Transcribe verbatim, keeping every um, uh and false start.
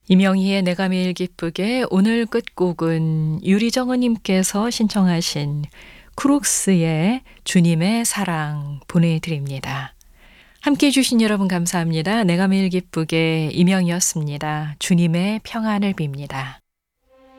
이명희의 내가 매일 기쁘게 오늘 끝곡은 유리정은님께서 신청하신 크록스의 주님의 사랑 보내드립니다. 함께해 주신 여러분 감사합니다. 내가 매일 기쁘게 이명희였습니다. 주님의 평안을 빕니다.